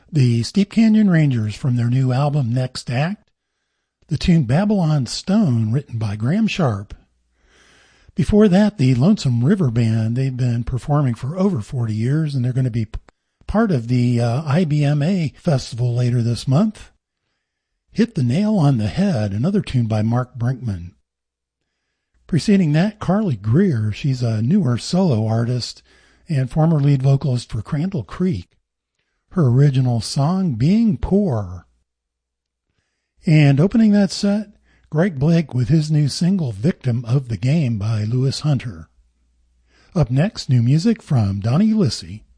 The Steep Canyon Rangers from their new album Next Act, the tune Babylon Stone written by Graham Sharp. Before that, the Lonesome River Band. They've been performing for over 40 years, and they're going to be part of the IBMA festival later this month. Hit the Nail on the Head, another tune by Mark Brinkman. Preceding that, Carly Greer. She's a newer solo artist and former lead vocalist for Crandall Creek. Her original song, Being Poor. And opening that set, Greg Blake with his new single, Victim of the Game by Lewis Hunter. Up next, new music from Donnie Ulisse.